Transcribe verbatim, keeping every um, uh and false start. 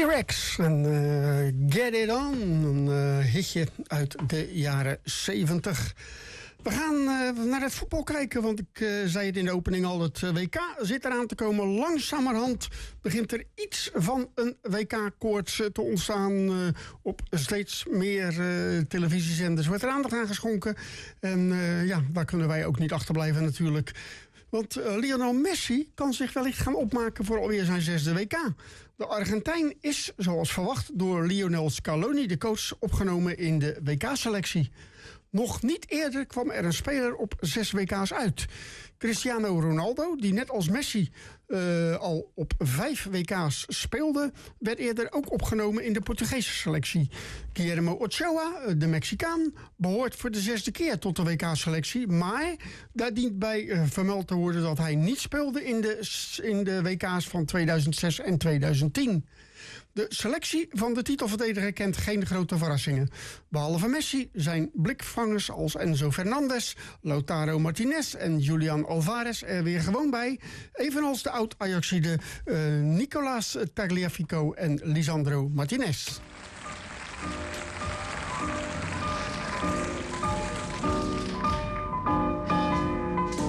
T-Rex en uh, Get It On, een uh, hitje uit de jaren zeventig. We gaan uh, naar het voetbal kijken, want ik uh, zei het in de opening al, het W K zit eraan te komen. Langzamerhand begint er iets van een W K-koorts te ontstaan. Uh, op steeds meer uh, televisiezenders wordt er aandacht aan geschonken. En uh, ja, daar kunnen wij ook niet achterblijven natuurlijk. Want uh, Lionel Messi kan zich wellicht gaan opmaken voor alweer zijn zesde W K. De Argentijn is, zoals verwacht, door Lionel Scaloni, de coach, opgenomen in de W K-selectie. Nog niet eerder kwam er een speler op zes W K's uit. Cristiano Ronaldo, die net als Messi uh, al op vijf W K's speelde, werd eerder ook opgenomen in de Portugese selectie. Guillermo Ochoa, de Mexicaan, behoort voor de zesde keer tot de W K-selectie. Maar daar dient bij uh, vermeld te worden dat hij niet speelde in de, in de W K's van tweeduizend zes en tweeduizend tien. De selectie van de titelverdediger kent geen grote verrassingen. Behalve Messi zijn blikvangers als Enzo Fernandez, Lautaro Martinez en Julian Alvarez er weer gewoon bij. Evenals de oud-Ajaxiden uh, Nicolas Tagliafico en Lisandro Martinez.